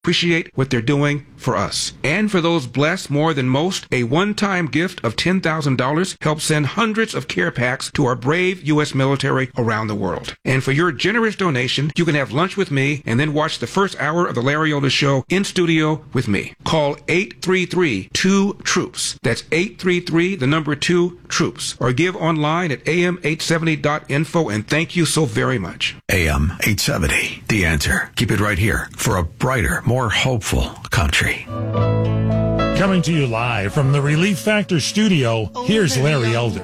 appreciate what they're doing for us. And for those blessed more than most, a one-time gift of $10,000 helps send hundreds of care packs to our brave U.S. military around the world. And for your generous donation, you can have lunch with me and then watch the first hour of the Larry Elder Show in studio with me. Call 833-2-TROOPS. That's 833, the number 2-TROOPS. Or give online at am870.info, and thank you so very much. AM 870, The Answer. Keep it right here for a brighter, more hopeful country. Coming to you live from the Relief Factor studio, here's Larry Elder.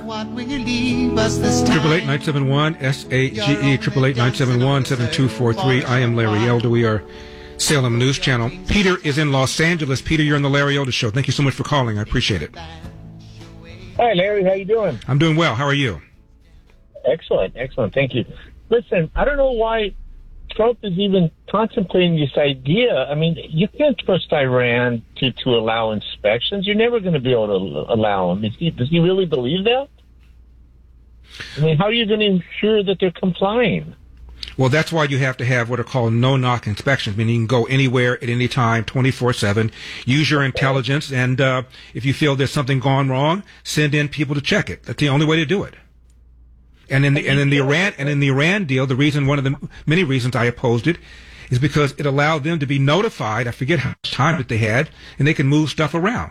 888-971-SAGE, 888-971-7243. I am Larry Elder. We are Salem News Channel. Peter is in Los Angeles. Peter, you're on the Larry Elder Show. Thank you so much for calling. I appreciate it. Hi, Larry. How you doing? I'm doing well. How are you? Excellent. Thank you. Listen, I don't know why Trump is even contemplating this idea. I mean, you can't trust Iran to allow inspections. You're never going to be able to allow them. Does he really believe that? I mean, how are you going to ensure that they're complying? Well, that's why you have to have what are called no-knock inspections, meaning you can go anywhere at any time, 24/7. Use your intelligence, and if you feel there's something gone wrong, send in people to check it. That's the only way to do it. And in the Iran deal, the reason, one of the many reasons I opposed it, is because it allowed them to be notified. I forget how much time that they had, and they can move stuff around.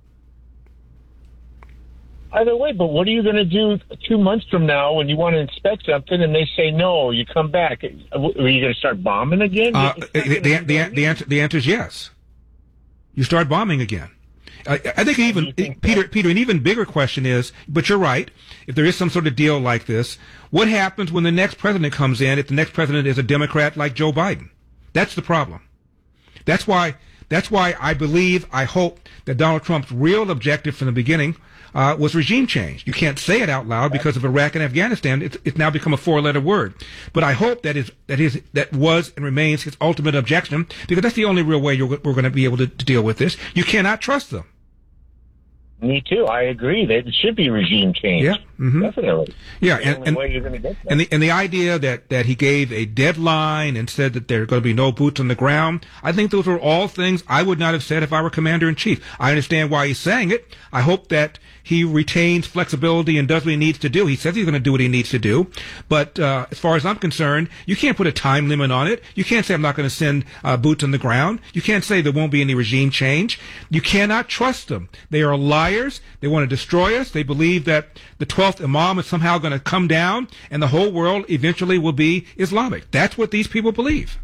Either way, but what are you going to do 2 months from now when you want to inspect something and they say no? You come back. Are you going to start bombing again? The answer is yes. You start bombing again. I think even Peter, an even bigger question is, but you're right, if there is some sort of deal like this, what happens when the next president comes in if the next president is a Democrat like Joe Biden? That's the problem. That's why I hope that Donald Trump's real objective from the beginning was regime change. You can't say it out loud because of Iraq and Afghanistan. It's now become a four-letter word. But I hope that was and remains his ultimate objection, because that's the only real way we're going to be able to deal with this. You cannot trust them. Me too. I agree that it should be regime change. Yeah, definitely. Yeah, the only way you're going to get that. And the idea that he gave a deadline and said that there are going to be no boots on the ground, I think those are all things I would not have said if I were commander in chief. I understand why he's saying it. I hope that he retains flexibility and does what he needs to do. He says he's going to do what he needs to do. But as far as I'm concerned, you can't put a time limit on it. You can't say I'm not going to send boots on the ground. You can't say there won't be any regime change. You cannot trust them. They are liars. They want to destroy us. They believe that the 12th Imam is somehow going to come down and the whole world eventually will be Islamic. That's what these people believe.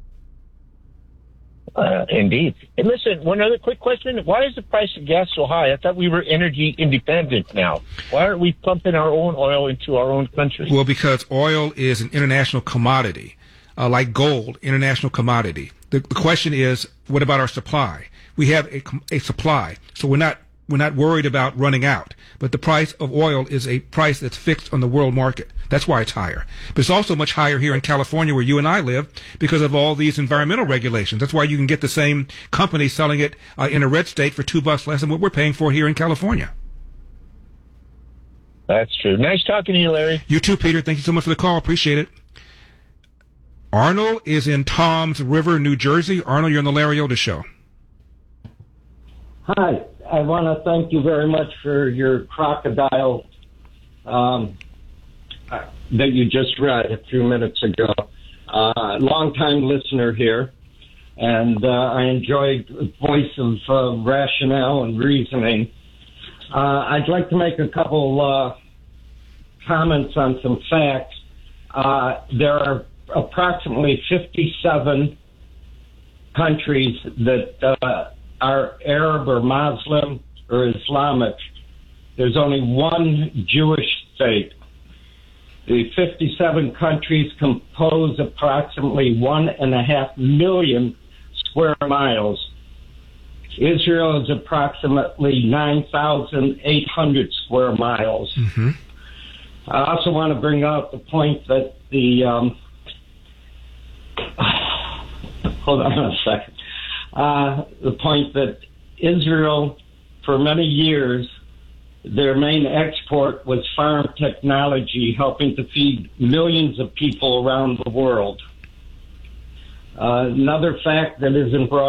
Indeed. And listen, one other quick question. Why is the price of gas so high? I thought we were energy independent now. Why aren't we pumping our own oil into our own country? Well, because oil is an international commodity, like gold, international commodity. The question is, what about our supply? We have a supply, so we're not worried about running out. But the price of oil is a price that's fixed on the world market. That's why it's higher. But it's also much higher here in California, where you and I live, because of all these environmental regulations. That's why you can get the same company selling it in a red state for $2 less than what we're paying for here in California. That's true. Nice talking to you, Larry. You too, Peter. Thank you so much for the call. Appreciate it. Arnold is in Toms River, New Jersey. Arnold, you're on the Larry Elder Show. Hi. I want to thank you very much for your crocodile that you just read a few minutes ago. Long-time listener here, and I enjoyed the voice of rationale and reasoning. I'd like to make a couple comments on some facts. There are approximately 57 countries that are Arab or Muslim or Islamic. There's only one Jewish state. The 57 countries compose approximately 1.5 million square miles. Israel is approximately 9,800 square miles. Mm-hmm. I also want to bring up the point that hold on a second. The point that Israel, for many years, their main export was farm technology, helping to feed millions of people around the world. Another fact that isn't brought